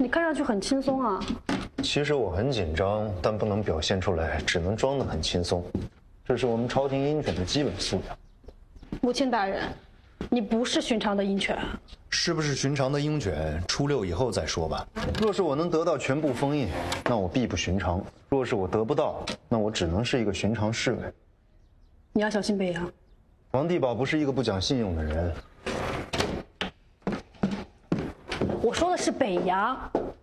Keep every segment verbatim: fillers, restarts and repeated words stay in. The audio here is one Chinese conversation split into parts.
你看上去很轻松啊。 其实我很紧张，但不能表现出来，只能装得很轻松。这是我们朝廷鹰犬的基本素养。 母亲大人，你不是寻常的鹰犬。 是不是寻常的鹰犬，初六以后再说吧。若是我能得到全部封印，那我必不寻常；若是我得不到，那我只能是一个寻常侍卫。 你要小心北阳。 王地宝不是一个不讲信用的人。 我说的是北阳。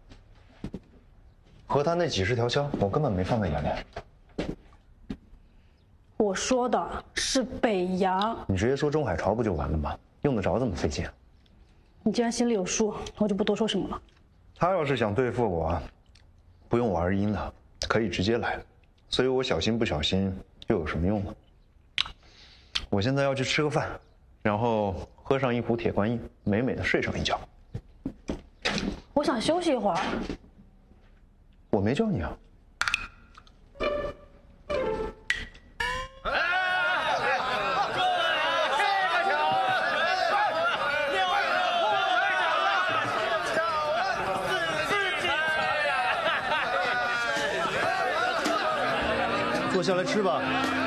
和他那几十条枪，我根本没放在眼里。 我说的是北阳。 你直接说中海潮不就完了吗？用得着这么费劲？ 你既然心里有数，我就不多说什么了。 他要是想对付我，不用我二阴的，可以直接来。所以我小心不小心又有什么用呢？我现在要去吃个饭，然后喝上一壶铁观音，美美的睡上一觉。 我想休息一会儿。 我没叫你啊。坐下来吃吧。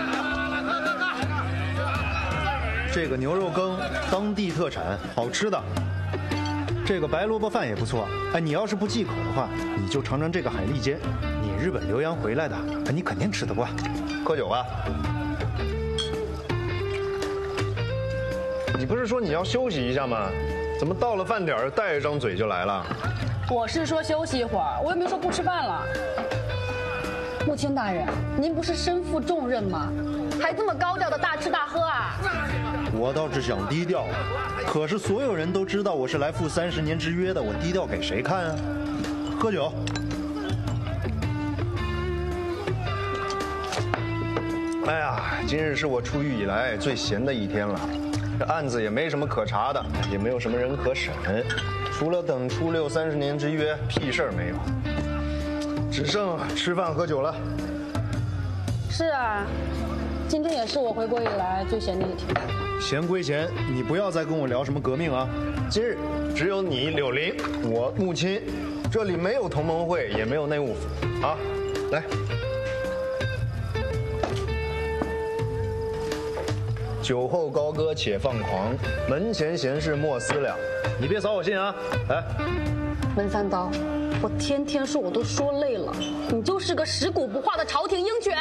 这个牛肉羹，当地特产，好吃的。这个白萝卜饭也不错。哎，你要是不忌口的话，你就尝尝这个海蛎煎。你日本留洋回来的，哎，你肯定吃得惯。喝酒吧。 你不是说你要休息一下吗？怎么到了饭点儿带一张嘴就来了？ 我是说休息一会儿，我又没说不吃饭了。母亲大人，您不是身负重任吗？还这么高调的大吃大喝啊？ 我倒是想低调，可是所有人都知道我是来赴三十年之约的，我低调给谁看啊？喝酒。 哎呀，今日是我出狱以来最闲的一天了，这案子也没什么可查的，也没有什么人可审，除了等初六三十年之约，屁事儿没有。只剩吃饭喝酒了。 是啊，今天也是我回国以来最闲的一天。 闲归闲，你不要再跟我聊什么革命啊！ 今日只有你柳林，我穆亲，这里没有同盟会，也没有内务府啊！来，酒后高歌且放狂，门前闲事莫思量。 你别扫我兴啊！来， 文三刀，我天天说我都说累了，你就是个食古不化的朝廷鹰犬。